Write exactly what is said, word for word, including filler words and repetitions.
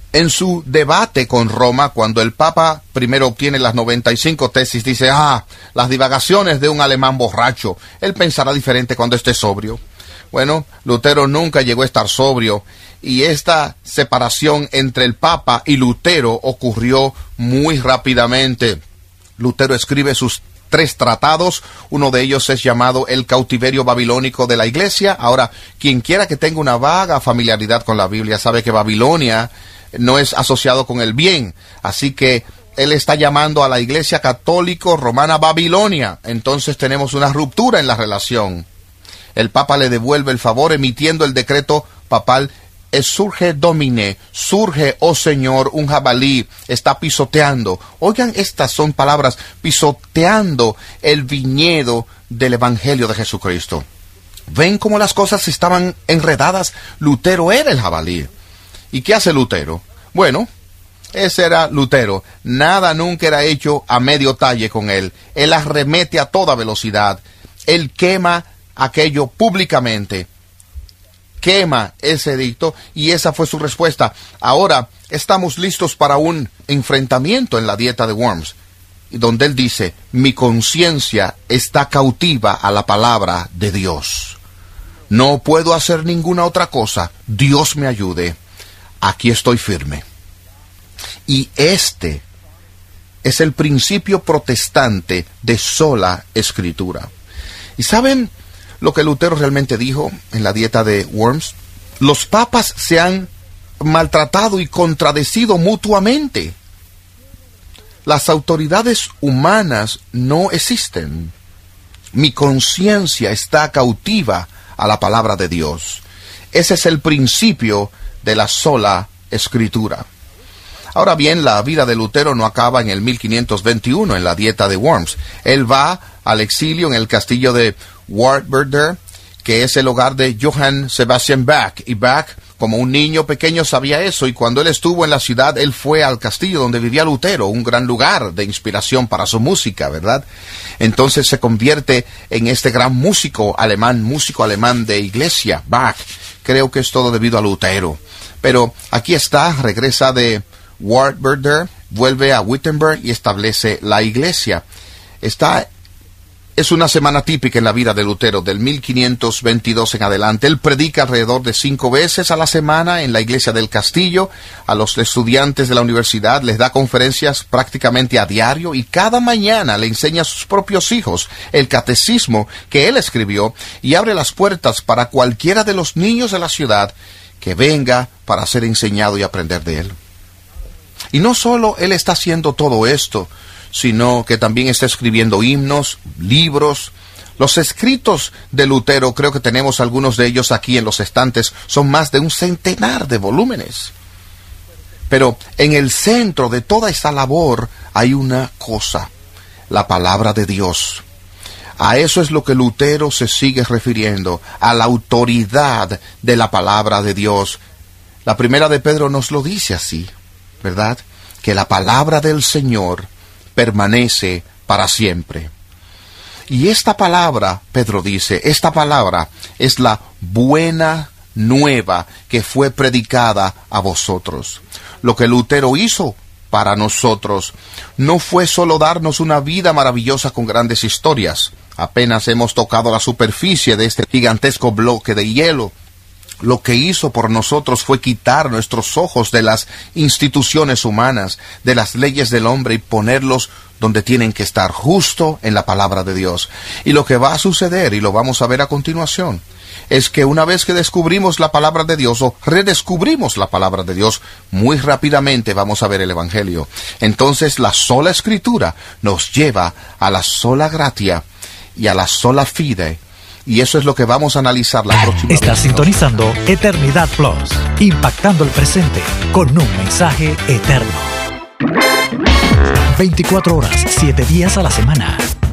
En su debate con Roma, cuando el Papa primero obtiene las noventa y cinco tesis, dice, ah, las divagaciones de un alemán borracho, él pensará diferente cuando esté sobrio. Bueno, Lutero nunca llegó a estar sobrio, y esta separación entre el Papa y Lutero ocurrió muy rápidamente. Lutero escribe sus tres tratados, uno de ellos es llamado El cautiverio babilónico de la Iglesia. Ahora, quien quiera que tenga una vaga familiaridad con la Biblia sabe que Babilonia no es asociado con el bien, así que él está llamando a la Iglesia católico romana Babilonia. Entonces tenemos una ruptura en la relación. El Papa le devuelve el favor emitiendo el decreto papal Surge Domine, surge, oh Señor, un jabalí, está pisoteando. Oigan, estas son palabras, pisoteando el viñedo del Evangelio de Jesucristo. ¿Ven cómo las cosas estaban enredadas? Lutero era el jabalí. ¿Y qué hace Lutero? Bueno, ese era Lutero. Nada nunca era hecho a medio talle con él. Él arremete a toda velocidad. Él quema aquello públicamente. Quema ese edicto y esa fue su respuesta. Ahora estamos listos para un enfrentamiento en la dieta de Worms, donde él dice, mi conciencia está cautiva a la palabra de Dios. No puedo hacer ninguna otra cosa. Dios me ayude. Aquí estoy firme. Y este es el principio protestante de sola escritura. ¿Y saben lo que Lutero realmente dijo en la dieta de Worms? Los papas se han maltratado y contradecido mutuamente. Las autoridades humanas no existen. Mi conciencia está cautiva a la palabra de Dios. Ese es el principio de la sola escritura. Ahora bien, la vida de Lutero no acaba en el mil quinientos veintiuno en la dieta de Worms. Él va al exilio en el castillo de Wartburg, que es el hogar de Johann Sebastian Bach. Y Bach, como un niño pequeño, sabía eso, y cuando él estuvo en la ciudad, él fue al castillo donde vivía Lutero, un gran lugar de inspiración para su música, ¿verdad? Entonces se convierte en este gran músico alemán, músico alemán de iglesia, Bach. Creo que es todo debido a Lutero. Pero aquí está, regresa de Wartburg, vuelve a Wittenberg y establece la iglesia. Está, es una semana típica en la vida de Lutero, del mil quinientos veintidós en adelante. Él predica alrededor de cinco veces a la semana en la iglesia del castillo. A los estudiantes de la universidad les da conferencias prácticamente a diario y cada mañana le enseña a sus propios hijos el catecismo que él escribió y abre las puertas para cualquiera de los niños de la ciudad que venga para ser enseñado y aprender de él. Y no solo él está haciendo todo esto, sino que también está escribiendo himnos, libros. Los escritos de Lutero, creo que tenemos algunos de ellos aquí en los estantes, son más de un centenar de volúmenes. Pero en el centro de toda esta labor hay una cosa, la palabra de Dios. A eso es lo que Lutero se sigue refiriendo, a la autoridad de la palabra de Dios. La primera de Pedro nos lo dice así, ¿verdad? Que la palabra del Señor permanece para siempre. Y esta palabra, Pedro dice, esta palabra es la buena nueva que fue predicada a vosotros. Lo que Lutero hizo para nosotros no fue solo darnos una vida maravillosa con grandes historias. Apenas hemos tocado la superficie de este gigantesco bloque de hielo. Lo que hizo por nosotros fue quitar nuestros ojos de las instituciones humanas, de las leyes del hombre, y ponerlos donde tienen que estar, justo en la palabra de Dios. Y lo que va a suceder, y lo vamos a ver a continuación, es que una vez que descubrimos la palabra de Dios, o redescubrimos la palabra de Dios, muy rápidamente vamos a ver el Evangelio. Entonces la sola Escritura nos lleva a la sola gratia y a la sola fide. Y eso es lo que vamos a analizar la próxima vez. Estás sintonizando Eternidad Plus, impactando el presente con un mensaje eterno. veinticuatro horas, siete días a la semana.